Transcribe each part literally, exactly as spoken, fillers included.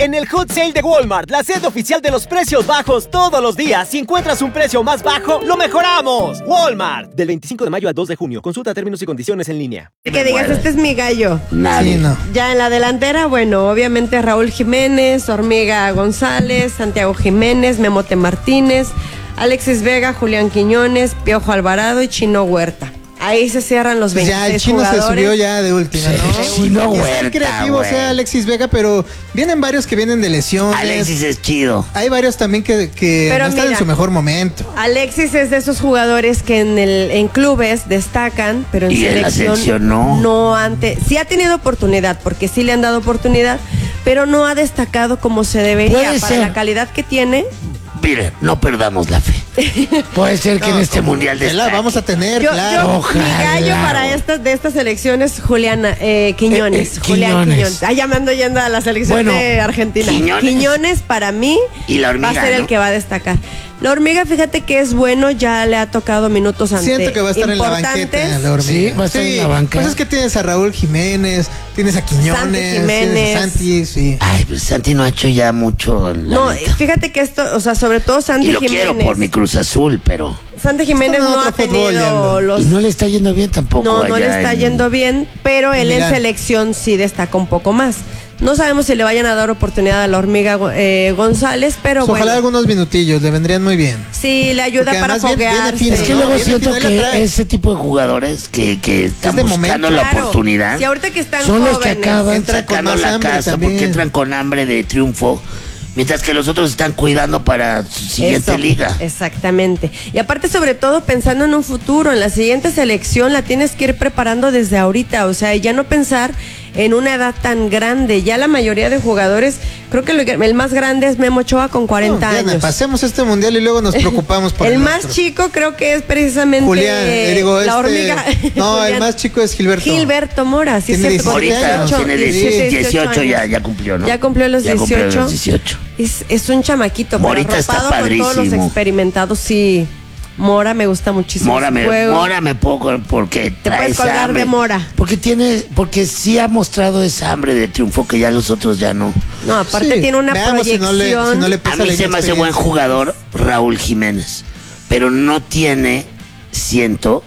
En el Hot Sale de Walmart, la sede oficial de los precios bajos todos los días. Si encuentras un precio más bajo, ¡lo mejoramos! Walmart. Del veinticinco de mayo al dos de junio. Consulta términos y condiciones en línea. Que digas, este es mi gallo. Nadie. Sí, no. Ya en la delantera, bueno, obviamente Raúl Jiménez, Hormiga González, Santiago Jiménez, Memote Martínez, Alexis Vega, Julián Quiñones, Piojo Alvarado y Chino Huerta. Ahí se cierran los veintiséis Ya el Chino jugadores. se subió ya de última, ¿no? Sí, Chino Quizá Huerta, el creativo güey. sea Alexis Vega, pero vienen varios que vienen de lesiones. Alexis es chido. Hay varios también que, que Pero no están mira, en su mejor momento. Alexis es de esos jugadores que en el en clubes destacan, pero en Y en la selección, selección no. no antes. Sí ha tenido oportunidad, porque sí le han dado oportunidad, pero no ha destacado como se debería Puede para ser. la calidad que tiene. Mire, no perdamos la fe. Puede ser que No, en este como mundial que la destaque. vamos a tener, Yo, claro. yo- Ojalá. mi gallo para estas de estas elecciones, Juliana eh, Quiñones. Eh, eh, Julián Quiñones. Quiñones. Ah, ya me ando yendo a la selección Bueno, de Argentina. Quiñones. Quiñones para mí Y la hormiga, va a ser el ¿no? que va a destacar. La hormiga, fíjate que es bueno, ya le ha tocado minutos ante Siento que va a estar en la importantes. banqueta la hormiga. Sí, va a estar en la banca. Pues es que tienes a Raúl Jiménez, tienes a Quiñones, Santi tienes Jiménez. a Santi, sí. Ay, pues Santi no ha hecho ya mucho. la No, neta. fíjate que esto, o sea, sobre todo Santi Y lo Jiménez. quiero por mi Cruz Azul, pero. Santi Jiménez Está en no otro ha fútbol, ya, tenido ¿no? los Y no le está yendo bien tampoco. No, no le allá está en- yendo bien, pero él Mira. en selección sí destaca un poco más. No sabemos si le vayan a dar oportunidad a la hormiga eh, González, pero Pues ojalá bueno, algunos minutillos, le vendrían muy bien. sí le ayuda Porque para además viene- viene foguearse. fino, Es que No, luego viene siento final la trae. que ese tipo de jugadores que, que están de buscando momento. la Claro, oportunidad si ahorita que están son los que jóvenes, acaban entran con sacando más la hambre casa también. porque entran con hambre de triunfo, mientras que los otros están cuidando para su siguiente Eso, liga. Exactamente. Y aparte, sobre todo, pensando en un futuro, en la siguiente selección la tienes que ir preparando desde ahorita, o sea, ya no pensar en una edad tan grande. Ya la mayoría de jugadores, creo que lo que- el más grande es Memo Ochoa con cuarenta No, Diana, años. pasemos este mundial y luego nos preocupamos por el el más otro. chico creo que es precisamente Julián, eh, digo, la este- hormiga. no, el Julián. más chico es Gilberto. Gilberto Mora, sí, es Tiene cierto, con diecisiete Ahorita años. tiene diecisiete, dieciocho, ya, años. ya cumplió, ¿no? Ya cumplió los Ya cumplió los dieciocho. dieciocho. Es, es un chamaquito, pero Morita está arropado con todos los padrísimo. experimentados, sí. Mora me gusta muchísimo. Mora su me, juego. Mora me pongo porque Te trae puedes esa colgar hambre. de Mora. Porque tiene, porque sí ha mostrado esa hambre de triunfo que ya los otros ya no. No, aparte Sí, tiene una veamos si proyección. no le- si no le A pesa mí la se me hace buen inexperiencia. jugador Raúl Jiménez, pero no tiene, siento,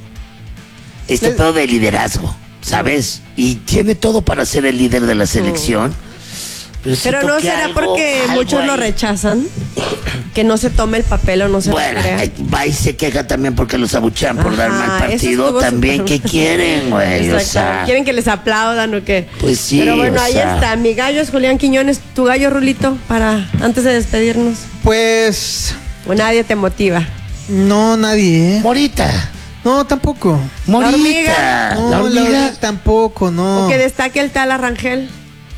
este Le- pedo de liderazgo, ¿sabes? Y tiene todo para ser el líder de la selección. Pero, Pero siento no que será algo- porque algo muchos lo ahí- rechazan, que no se tome el papel o no se Bueno, lo crea. ay, va y se queja también porque los abuchean por dar Ajá, mal eso partido. estuvo También, súper- ¿qué quieren, güey? O Exacto. sea, ¿Quieren que les aplaudan o qué? Pues sí, Pero bueno, o ahí sea. está. Mi gallo es Julián Quiñones. Tu gallo, Rulito, para antes de despedirnos. Pues O nadie te motiva. no, nadie, ¿eh? Morita, No, tampoco. Morita, hormiga. No, la la hormiga. hormiga tampoco, no. O que destaque el tal Arrangel.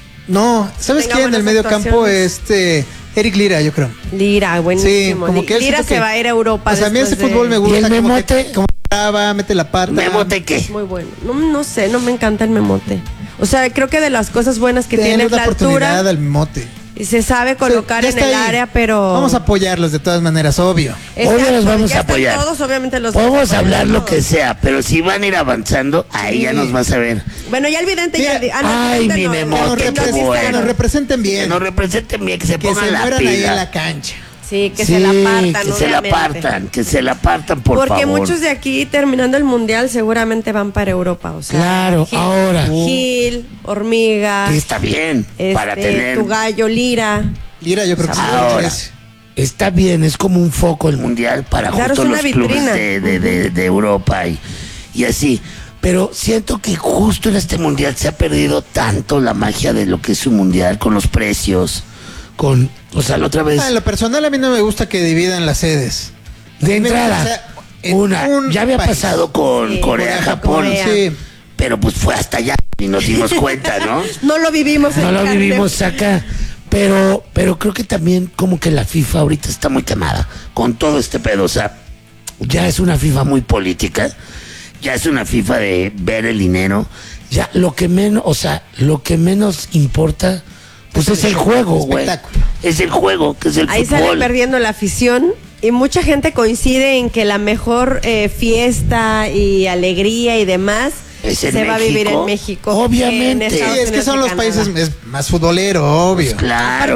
No, ¿sabes Tenga quién? En el buenas medio campo, actuaciones. este, Eric Lira, yo creo. Lira, buenísimo. Sí, como que él Lira siento se que- va a ir a Europa. O sea, a mí ese después de- fútbol me ¿Y gusta. el como que- memote? Como traba, mete la pata. ¿Memote qué? Muy bueno. No, no sé, no me encanta el memote. O sea, creo que de las cosas buenas que Denle tiene es una la oportunidad altura. al mote. Y se sabe colocar Ya en está el ahí. área, pero. Vamos a apoyarlos de todas maneras, obvio. Exacto, Obvio los vamos ya a están apoyar. Todos, obviamente los Podemos hablar lo todos. que sea, pero si van a ir avanzando, ahí ya Sí. nos vas a ver. Bueno, ya el vidente ya. Mira, di- ah, no, ay, el vidente mi no, memoria, Que nos, que qué nos representen, bueno. que nos distraen. representen Que bien. nos representen bien, que se Que pongan se la mueran ahí en pila. la cancha. Sí, que Sí, se la partan. que se la obviamente. partan, que se la partan, por Porque favor. muchos de aquí, terminando el mundial, seguramente van para Europa. O sea, Claro, Gil, ahora. Gil, Hormiga, Que está bien, este, para tener. tu gallo, Lira. Lira, yo creo que sí. Ahora, es- está bien, es como un foco el mundial para Claro, justo es una los clubes vitrina. de, de, de, de Europa y, y así. Pero siento que justo en este mundial se ha perdido tanto la magia de lo que es un mundial, con los precios, con, o sea, la otra vez, Ah, en lo personal, a mí no me gusta que dividan las sedes. de Me gusta, entrada, o sea, en una, un ya había país. pasado con Sí, Corea, Corea, Japón, Corea. Sí. pero pues fue hasta allá y nos dimos cuenta, ¿no? No lo vivimos en No lo carne. vivimos acá. Pero, pero creo que también como que la FIFA ahorita está muy quemada con todo este pedo. O sea, ya es una FIFA muy política. Ya es una FIFA de ver el dinero. Ya lo que menos, o sea, lo que menos importa, pues es el juego, güey. Espectáculo. Es el juego, que es el Ahí sale fútbol. perdiendo la afición y mucha gente coincide en que la mejor eh, fiesta y alegría y demás ¿Es en se va a vivir México? en México. Obviamente. en Sí, Estados es que Unidos son y los Canadá. países es más futbolero, obvio. Claro.